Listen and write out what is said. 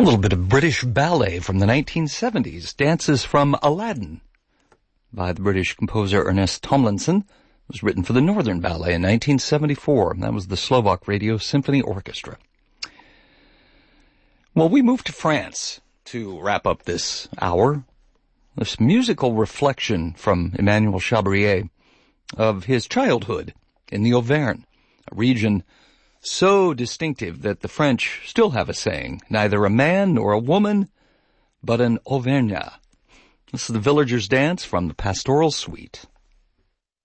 A little bit of British ballet from the 1970s, Dances from Aladdin, by the British composer Ernest Tomlinson. It was written for the Northern Ballet in 1974. That was the Slovak Radio Symphony Orchestra. Well, we move to France to wrap up this hour. This musical reflection from Emmanuel Chabrier of his childhood in the Auvergne, a region so distinctive that the French still have a saying, neither a man nor a woman, but an Auvergnat. This is the Villagers' Dance from the Pastoral Suite.